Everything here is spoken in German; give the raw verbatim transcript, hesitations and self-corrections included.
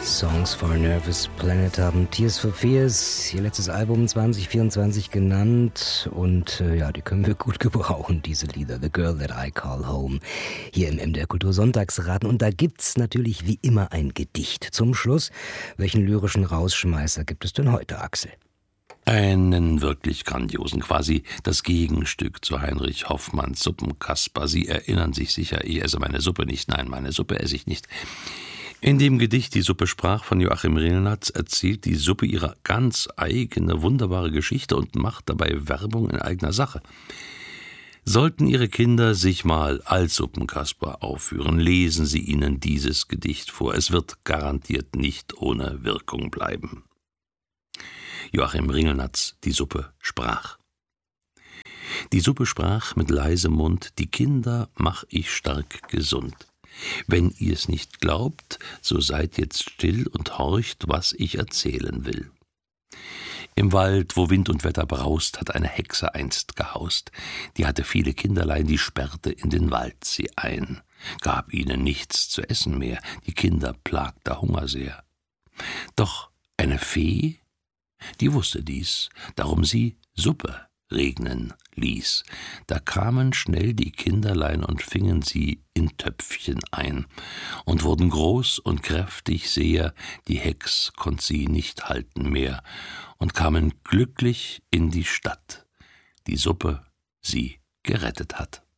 Songs for a Nervous Planet haben Tears for Fears, ihr letztes Album zwanzig vierundzwanzig genannt. Und äh, ja, die können wir gut gebrauchen, diese Lieder. The Girl That I Call Home, hier im M D R Kultur Sonntagsraten. Und da gibt's natürlich wie immer ein Gedicht zum Schluss. Welchen lyrischen Rausschmeißer gibt es denn heute, Axel? Einen wirklich grandiosen, quasi das Gegenstück zu Heinrich Hoffmanns Suppenkasper. Sie erinnern sich sicher, ich esse meine Suppe nicht. Nein, meine Suppe esse ich nicht. In dem Gedicht »Die Suppe sprach« von Joachim Ringelnatz erzählt die Suppe ihre ganz eigene, wunderbare Geschichte und macht dabei Werbung in eigener Sache. Sollten Ihre Kinder sich mal als Suppenkasper aufführen, lesen Sie ihnen dieses Gedicht vor. Es wird garantiert nicht ohne Wirkung bleiben. Joachim Ringelnatz, »Die Suppe sprach«. Die Suppe sprach mit leisem Mund: »Die Kinder mach ich stark gesund. Wenn ihr's nicht glaubt, so seid jetzt still und horcht, was ich erzählen will. Im Wald, wo Wind und Wetter braust, hat eine Hexe einst gehaust. Die hatte viele Kinderlein, die sperrte in den Wald sie ein, gab ihnen nichts zu essen mehr, die Kinder plagte Hunger sehr. Doch eine Fee, die wusste dies, darum sie Suppe regnen ließ. Da kamen schnell die Kinderlein und fingen sie in Töpfchen ein und wurden groß und kräftig sehr, die Hex konnt sie nicht halten mehr und kamen glücklich in die Stadt, die Suppe sie gerettet hat.